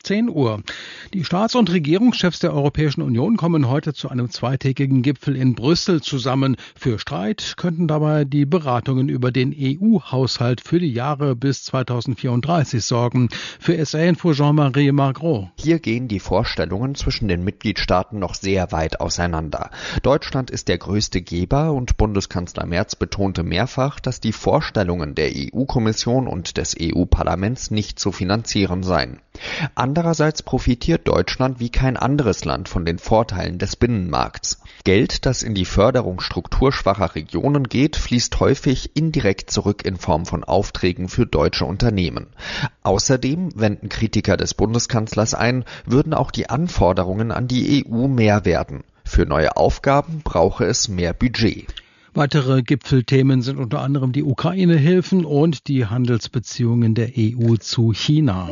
10 Uhr. Die Staats- und Regierungschefs der Europäischen Union kommen heute zu einem zweitägigen Gipfel in Brüssel zusammen. Für Streit könnten dabei die Beratungen über den EU-Haushalt für die Jahre bis 2034 sorgen. Für SR-Info Jean-Marie Margros. Hier gehen die Vorstellungen zwischen den Mitgliedstaaten noch sehr weit auseinander. Deutschland ist der größte Geber und Bundeskanzler Merz betonte mehrfach, dass die Vorstellungen der EU-Kommission und des EU-Parlaments nicht zu finanzieren seien. Andererseits profitiert Deutschland wie kein anderes Land von den Vorteilen des Binnenmarkts. Geld, das in die Förderung strukturschwacher Regionen geht, fließt häufig indirekt zurück in Form von Aufträgen für deutsche Unternehmen. Außerdem, wenden Kritiker des Bundeskanzlers ein, würden auch die Anforderungen an die EU mehr werden. Für neue Aufgaben brauche es mehr Budget. Weitere Gipfelthemen sind unter anderem die Ukraine-Hilfen und die Handelsbeziehungen der EU zu China.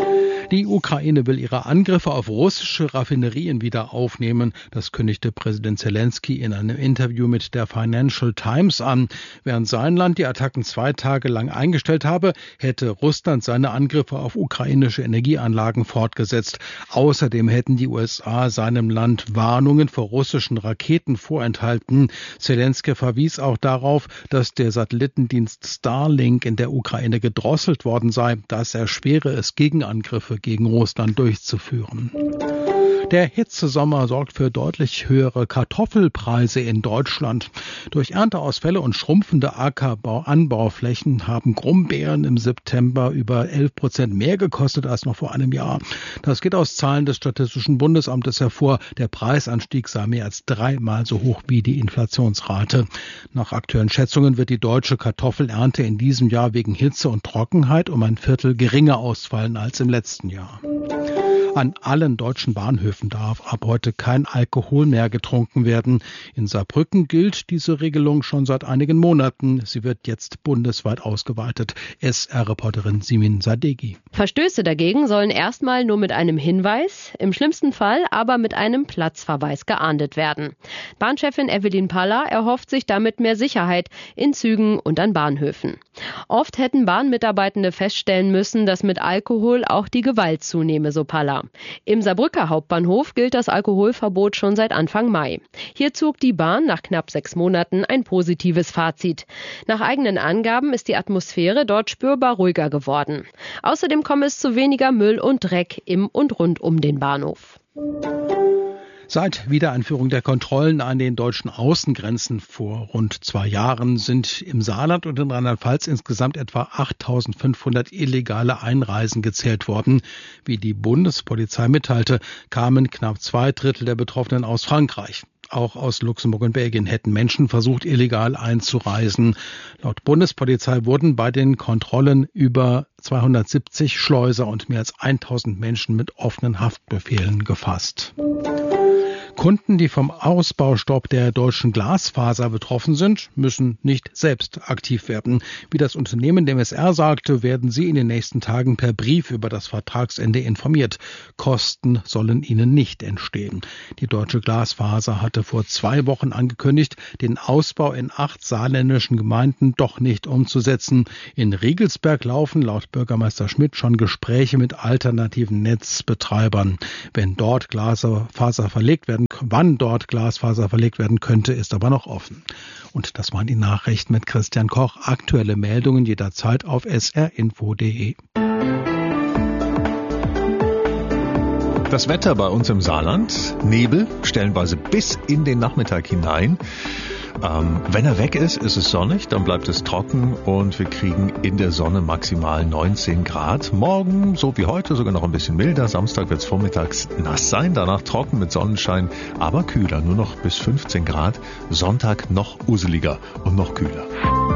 Die Ukraine will ihre Angriffe auf russische Raffinerien wieder aufnehmen. Das kündigte Präsident Zelensky in einem Interview mit der Financial Times an. Während sein Land die Attacken 2 Tage lang eingestellt habe, hätte Russland seine Angriffe auf ukrainische Energieanlagen fortgesetzt. Außerdem hätten die USA seinem Land Warnungen vor russischen Raketen vorenthalten. Zelensky verwies auch darauf, dass der Satellitendienst Starlink in der Ukraine gedrosselt worden sei. Das erschwere es, Gegenangriffe gegen Russland durchzuführen. Der Hitzesommer sorgt für deutlich höhere Kartoffelpreise in Deutschland. Durch Ernteausfälle und schrumpfende Ackerbau-Anbauflächen haben Brombeeren im September über 11% mehr gekostet als noch vor einem Jahr. Das geht aus Zahlen des Statistischen Bundesamtes hervor. Der Preisanstieg sei mehr als 3-mal so hoch wie die Inflationsrate. Nach aktuellen Schätzungen wird die deutsche Kartoffelernte in diesem Jahr wegen Hitze und Trockenheit um 1/4 geringer ausfallen als im letzten Jahr. An allen deutschen Bahnhöfen darf ab heute kein Alkohol mehr getrunken werden. In Saarbrücken gilt diese Regelung schon seit einigen Monaten. Sie wird jetzt bundesweit ausgeweitet. SR-Reporterin Simin Sadeghi. Verstöße dagegen sollen erstmal nur mit einem Hinweis, im schlimmsten Fall aber mit einem Platzverweis geahndet werden. Bahnchefin Evelyn Paller erhofft sich damit mehr Sicherheit in Zügen und an Bahnhöfen. Oft hätten Bahnmitarbeitende feststellen müssen, dass mit Alkohol auch die Gewalt zunehme, so Paller. Im Saarbrücker Hauptbahnhof gilt das Alkoholverbot schon seit Anfang Mai. Hier zog die Bahn nach knapp 6 Monaten ein positives Fazit. Nach eigenen Angaben ist die Atmosphäre dort spürbar ruhiger geworden. Außerdem komme es zu weniger Müll und Dreck im und rund um den Bahnhof. Seit Wiedereinführung der Kontrollen an den deutschen Außengrenzen vor rund 2 Jahren sind im Saarland und in Rheinland-Pfalz insgesamt etwa 8.500 illegale Einreisen gezählt worden. Wie die Bundespolizei mitteilte, kamen knapp 2/3 der Betroffenen aus Frankreich. Auch aus Luxemburg und Belgien hätten Menschen versucht, illegal einzureisen. Laut Bundespolizei wurden bei den Kontrollen über 270 Schleuser und mehr als 1.000 Menschen mit offenen Haftbefehlen gefasst. Kunden, die vom Ausbaustopp der deutschen Glasfaser betroffen sind, müssen nicht selbst aktiv werden. Wie das Unternehmen dem SR sagte, werden sie in den nächsten Tagen per Brief über das Vertragsende informiert. Kosten sollen ihnen nicht entstehen. Die deutsche Glasfaser hatte vor 2 Wochen angekündigt, den Ausbau in 8 saarländischen Gemeinden doch nicht umzusetzen. In Riegelsberg laufen laut Bürgermeister Schmidt schon Gespräche mit alternativen Netzbetreibern. Wann dort Glasfaser verlegt werden könnte, ist aber noch offen. Und das waren die Nachrichten mit Christian Koch. Aktuelle Meldungen jederzeit auf srinfo.de. Das Wetter bei uns im Saarland, Nebel, stellenweise bis in den Nachmittag hinein. Wenn er weg ist, ist es sonnig, dann bleibt es trocken und wir kriegen in der Sonne maximal 19 Grad. Morgen, so wie heute, sogar noch ein bisschen milder. Samstag wird es vormittags nass sein, danach trocken mit Sonnenschein, aber kühler, nur noch bis 15 Grad. Sonntag noch useliger und noch kühler.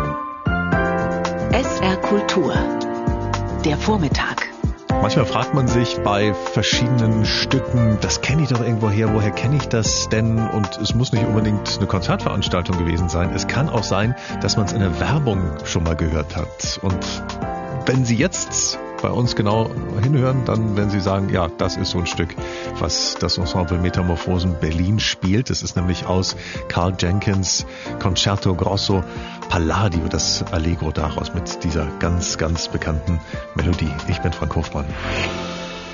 SR Kultur, der Vormittag. Manchmal fragt man sich bei verschiedenen Stücken, das kenne ich doch irgendwo her, woher kenne ich das denn? Und es muss nicht unbedingt eine Konzertveranstaltung gewesen sein. Es kann auch sein, dass man es in der Werbung schon mal gehört hat. Und wenn Sie jetzt bei uns genau hinhören, dann werden Sie sagen, ja, das ist so ein Stück, was das Ensemble Metamorphosen Berlin spielt. Das ist nämlich aus Carl Jenkins Concerto Grosso Palladio, das Allegro daraus mit dieser ganz, ganz bekannten Melodie. Ich bin Frank Hofmann.